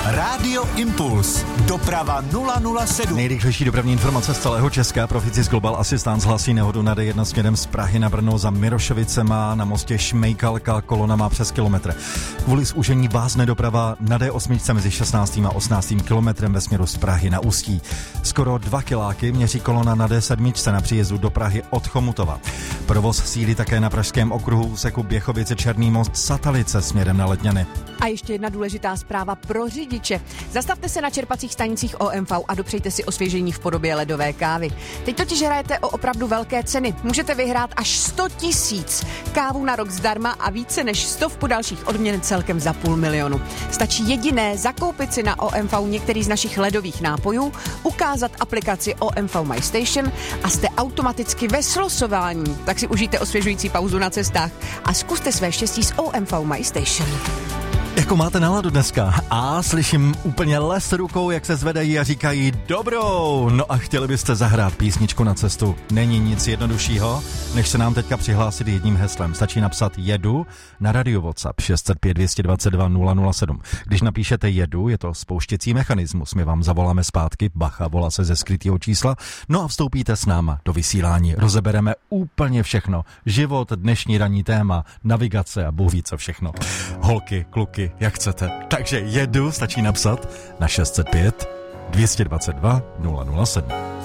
Rádio Impuls. Doprava 007. Nejrychlejší dopravní informace z celého Česka. Proficis Global Assistance hlasí nehodu na D1 směrem z Prahy na Brno za Mirošovicema na mostě Šmejkalka. Kolona má přes kilometr. Kvůli zúžení vázne doprava na D8 mezi 16. a 18. kilometrem ve směru z Prahy na Ústí. Skoro 2 kiláky měří kolona na D7 na příjezdu do Prahy od Chomutova. Provoz sílí také na pražském okruhu úseku Běchovice Černý most Satalice směrem na Letňany. A ještě jedna důležitá zpráva pro řidiče. Zastavte se na čerpacích stanicích OMV a dopřejte si osvěžení v podobě ledové kávy. Teď totiž hrajete o opravdu velké ceny. Můžete vyhrát až 100 000, kávu na rok zdarma a více než 100 dalších odměn celkem za 500 000. Stačí jediné zakoupit si na OMV některý z našich ledových nápojů, ukázat aplikaci OMV My Station a jste automaticky ve slosování. Tak si užijte osvěžující pauzu na cestách a zkuste své štěstí s OMV My Station. Jako máte náladu dneska? A slyším úplně les rukou, jak se zvedají a říkají dobrou. No a chtěli byste zahrát písničku na cestu. Není nic jednoduššího, než se nám teďka přihlásit jedním heslem. Stačí napsat jedu na radio WhatsApp 605 222 007. Když napíšete jedu, je to spouštěcí mechanismus. My vám zavoláme zpátky, bacha, volá se ze skrytého čísla. No a vstoupíte s náma do vysílání. Rozebereme úplně všechno. Život, dnešní ranní téma, navigace a bůh ví co všechno. Holky, kluky, jak chcete. Takže jedu, stačí napsat na 605 222 007.